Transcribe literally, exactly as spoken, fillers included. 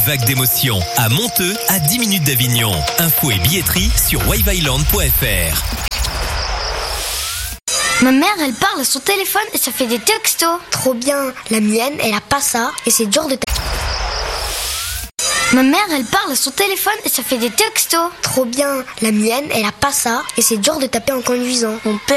Vague d'émotion à Monteux, à dix minutes d'Avignon. Info et billetterie sur waveiland point f r. Ma mère, elle parle à son téléphone et ça fait des textos. Trop bien. La mienne, elle a pas ça et c'est dur de taper. Ma mère, elle parle à son téléphone et ça fait des textos. Trop bien. La mienne, elle a pas ça et c'est dur de taper en conduisant. Mon père